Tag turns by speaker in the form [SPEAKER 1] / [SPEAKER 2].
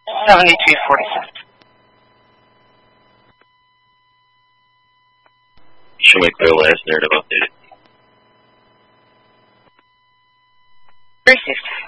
[SPEAKER 1] 7247.
[SPEAKER 2] Should make their last narrative updated.
[SPEAKER 1] Received.